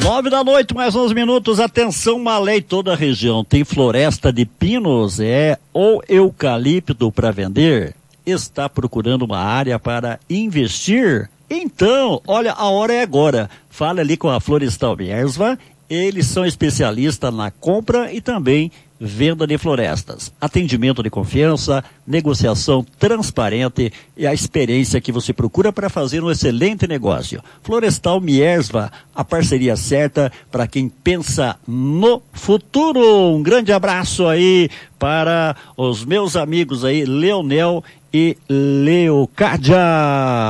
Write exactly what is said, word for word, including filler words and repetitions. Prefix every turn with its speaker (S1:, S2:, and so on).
S1: Nove da noite, mais onze minutos. Atenção, Malé e toda a região. Tem floresta de pinos, é, ou eucalipto para vender? Está procurando uma área para investir? Então, olha, a hora é agora. Fale ali com a Florestal Miersva. Eles são especialistas na compra e também venda de florestas. Atendimento de confiança, negociação transparente e a experiência que você procura para fazer um excelente negócio. Florestal Miersva, a parceria certa para quem pensa no futuro. Um grande abraço aí para os meus amigos aí, Leonel e Leocádia.